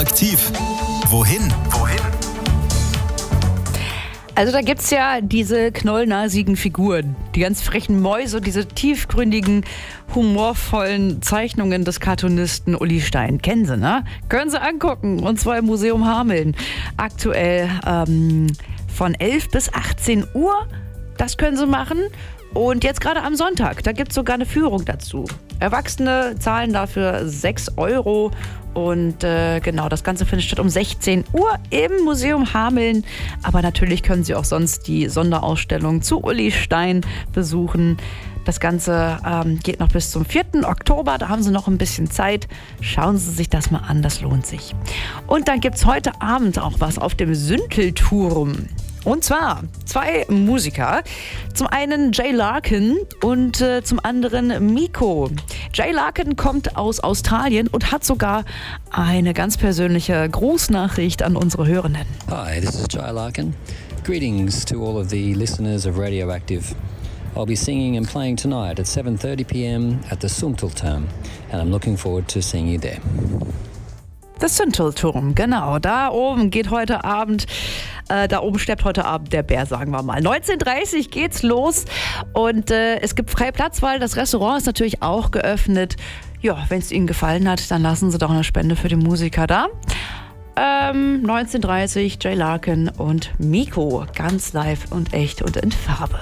Aktiv. Wohin? Also da gibt's ja diese knollnasigen Figuren, die ganz frechen Mäuse, diese tiefgründigen, humorvollen Zeichnungen des Cartoonisten Uli Stein. Kennen Sie, ne? Können Sie angucken, und zwar im Museum Hameln. Aktuell von 11 bis 18 Uhr, das können Sie machen. Und jetzt gerade am Sonntag, da gibt's sogar eine Führung dazu. Erwachsene zahlen dafür 6 Euro. Und genau, das Ganze findet statt um 16 Uhr im Museum Hameln. Aber natürlich können Sie auch sonst die Sonderausstellung zu Uli Stein besuchen. Das Ganze geht noch bis zum 4. Oktober. Da haben Sie noch ein bisschen Zeit. Schauen Sie sich das mal an, das lohnt sich. Und dann gibt es heute Abend auch was auf dem Süntelturm. Und zwar 2 Musiker. Zum einen Jay Larkin und zum anderen Miko. Jay Larkin kommt aus Australien und hat sogar eine ganz persönliche Grußnachricht an unsere Hörenden. Hi, this is Jay Larkin. Greetings to all of the listeners of Radioactive. I'll be singing and playing tonight at 7:30 p.m. at the Süntelturm, and I'm looking forward to seeing you there. Das Süntelturm, genau. Da oben geht heute Abend, da oben steppt heute Abend der Bär, sagen wir mal. 19:30 Uhr geht's los und es gibt freie Platz, weil das Restaurant ist natürlich auch geöffnet. Ja, wenn es Ihnen gefallen hat, dann lassen Sie doch eine Spende für die Musiker da. 19:30 Uhr, Jay Larkin und Miko, ganz live und echt und in Farbe.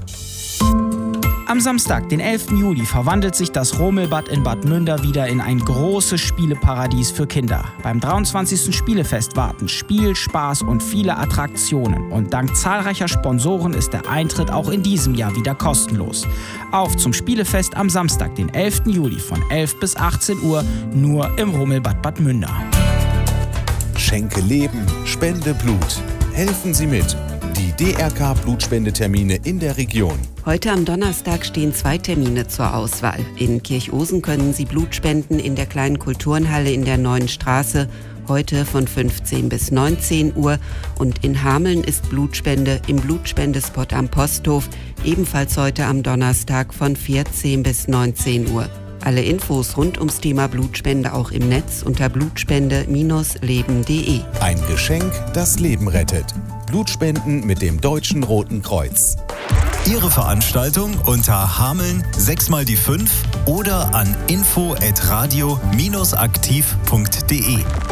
Am Samstag, den 11. Juli, verwandelt sich das Romelbad in Bad Münder wieder in ein großes Spieleparadies für Kinder. Beim 23. Spielefest warten Spiel, Spaß und viele Attraktionen. Und dank zahlreicher Sponsoren ist der Eintritt auch in diesem Jahr wieder kostenlos. Auf zum Spielefest am Samstag, den 11. Juli von 11 bis 18 Uhr, nur im Romelbad Bad Münder. Schenke Leben, spende Blut. Helfen Sie mit. Die DRK-Blutspendetermine in der Region. Heute am Donnerstag stehen 2 Termine zur Auswahl. In Kirchhosen können Sie Blut spenden in der kleinen Kulturenhalle in der Neuen Straße, heute von 15 bis 19 Uhr. Und in Hameln ist Blutspende im Blutspendespot am Posthof, ebenfalls heute am Donnerstag von 14 bis 19 Uhr. Alle Infos rund ums Thema Blutspende auch im Netz unter blutspende-leben.de. Ein Geschenk, das Leben rettet. Blutspenden mit dem Deutschen Roten Kreuz. Ihre Veranstaltung unter Hameln 6x5 oder an info@radio-aktiv.de.